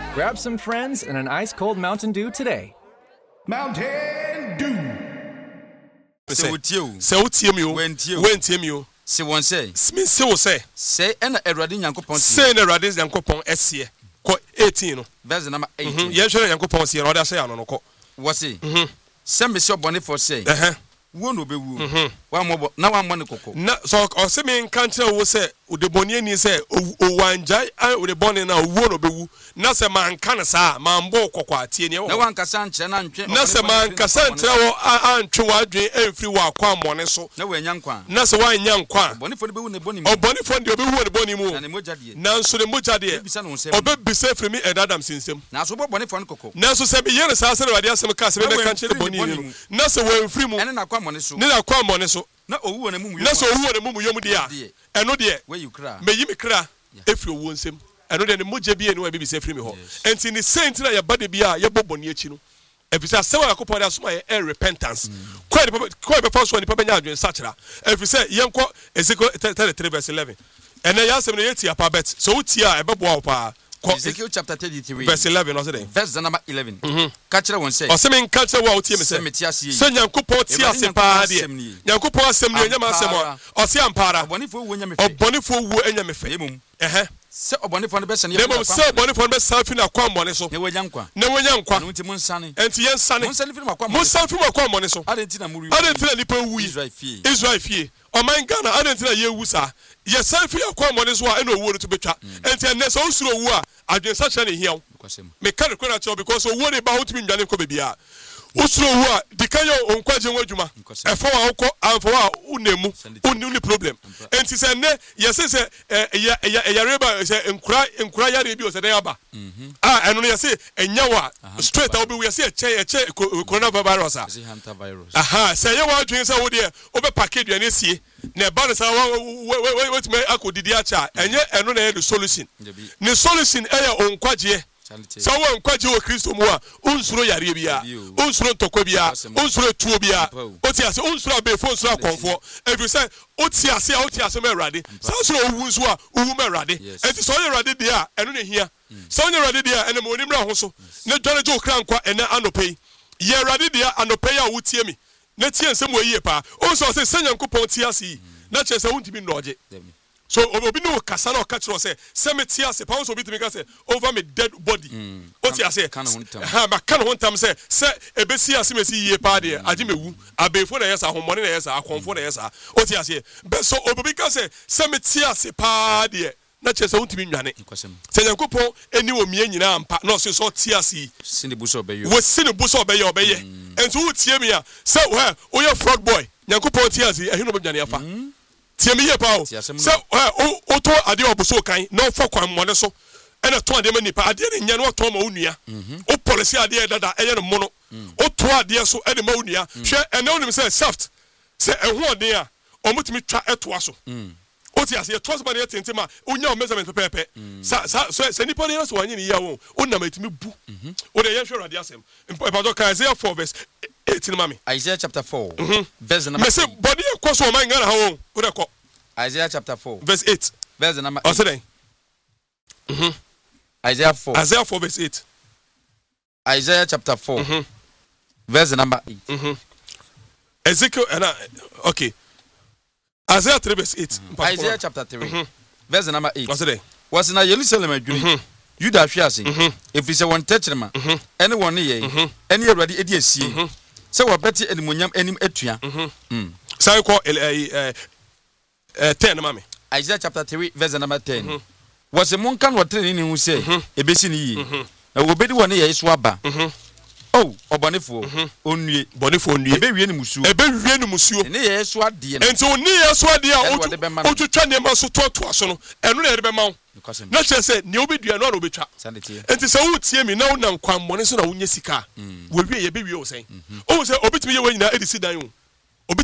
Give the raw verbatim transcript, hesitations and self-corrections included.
Grab some friends and an ice-cold Mountain Dew today. Mountain Dew. Say what you. Say what you. Went you. Went you. Say one say. Smith say say. Say and a radin yankopon. Say na radin yankopon S year. Ko eighteen no. Verse number eighteen. Ye hwe yankopon say na oda say ano no ko. What say? Mhm. Say me so bone for say. Eh eh. Won obewu. Wa mo na wa mo ne kokko. Na so o say me nkan kire wo say udeboni ani say owanja udeboni na wo no bewu. Na se man kan sa man bo kokko atie ne wo. Na wan kasa nche na ntwe. Na se man kasa nche wo antwe wadwen emfiri wa kwa mmone so. Na we nya nkwa. Na se wan nya nkwa. Boni fo ne bewu ne boni mu. Oboni fo ne obewu ne boni mu. Na ne moja de. Na nso ne moja de. Obebisa free me edadam sinsem. Na so bo boni fo ne kokko. Na so se be yere sa se wade asem ka se be kan kire boni ni. Na se wan free mu. Ene na kwa mmone so. Ne na kwa mmone so. Na owu ne mumu. Na so owu ne mumu yom de a. Eno de. Where you cry. Me yimi kra. Efri owu nsem. Eno de ne moja bi enu e bi se free me ho. Enti ni saint na ye bade bia ye boboni achi no. Efisa se wa yakopon da soma ye repentance. Kwa ni kwa be first one ni papa nya adwen sachira. Efisa yenko Ezekiel thirty-three verse eleven. Ene ya asem ne yeti apabet. So utia e bebo wo pa. Ezekiel chapter thirty-three verse eleven no say dey. Verse number eleven. Ka kire won say. O se me nka kire wo utie me say. Se nyankopon ti ase pa de. Nyankopon asem ne nyama asem o. O se ampara. Obonifo wo nya me fe. Obonifo wo enya me fe. Emum. Eh. Se obonifo no be sene. Nemum se obonifo no be safi na kwa mmone so. Ne wonya nkwa. Ne wonya nkwa. No nti mun sane. Enti yen sane. Mun sane fi ma kwa. Mun sane fi ma kwa mmone so. Adenti na muri. Adenti na nipa wu. Israel fie. Israel fie. O man Ghana adenti na ye wu sa. Ye sane fi kwa mmone so a ena owu no to betwa. Enti enne so usuro owu a adwen sa kire ne hiaw. Me kan ko na cho because owu ne ba hotumi ndwane ko bebia. Usuro owu a dikayo onkwaje nwadwuma. E fa wa ukọ amfa wa unemu. Uni problem. Enti se ne ye se se ya ya reba se enkura enkura ya rebi o se den aba. Ah eno ne ye se enyawa straight a obi we se che che coronavirus a. Aha se ye wa dwen se wo de obe package duane sie na ba ne sa wait me akodidi acha enye eno na ye the solution. Ne solution e ya onkwaje. So when kwaje wo Kristo mu a unsuro yare bia unsuro ntokwa bia unsuro tuo bia oti ase unsuro abefo unsuro akonfo if you say oti ase oti ase me rade so unsuro owu nso a owu me rade enti so ye rade dia eno ne hia so ye rade dia ene mo nimra ho so ne dware jo kra nkwa ene anopei ye rade dia anopei a wotie mi ne tie nsem wo yie pa unso se senyankopon tie ase na che se wuntimi ndoje. So obi no kasa na catch us say cemetery ase pa so obi timi ka say over me dead body. O ti ase ha ma kan ho ntam say say ebesi ase mesi yie pa de agimewu abefo na yesa homone na yesa akonfo na yesa o ti ase be so obi ka say cemetery ase pa de na che say untimi nwane se yankopon eni wo mie nyina ampa na so so ti ase sinibu so be yo wo sinibu so be yo be ye enso wo tie me a say wo ye frog boy yankopon ti ase ehino be nwane afa tiemi ye pa o se o o to ade obuso kan no for kwan mo ne so e na to ade ma nipa ade ne nya no to ma onua o policy ade dada e ye no mono o to ade so e de ma onua hwe e na onim se shaft se ehu ode a o mutimi twa eto so o ti ase to so ba ne tente ma onya o measurement pepepe sa so se nipa ne so wanye ne ya wo o na matimi bu o de ye hwe ade asem e ba do ka Isaiah four verse eighteen mami Isaiah chapter four verse number me say body e ko so man ngana ha wo o de ko Isaiah chapter four verse eight verse number eight. O say mhm Isaiah four Isaiah four verse eight Isaiah chapter four verse number eight mhm Ezekiel and okay Isaiah three verse eight Isaiah chapter three verse number eight O say was na Jerusalem adwuni Judah hwiase if say one techrema any one ye any already edi asie say wo beti animonyam anim atua mhm say ko eh Uh, ten mami Isaiah chapter three verse number ten mm -hmm. was a monkan watre ni hu say ebesi ni yi e wo bedi woni ye so aba oh obonefo onue bonefo onue ebe wie ni musuo ebe wie ni musuo ni ye so ade no enti oni ye so ade a o twetwa ne ma so totoa so no eno na ye be ma wo na che say ne obedua no na obetwa enti se wo tie mi na wo na nkwan mone so na wo nya sika wo wie ye be wie wo sen o se obetimi ye wo nyina edisi dan wo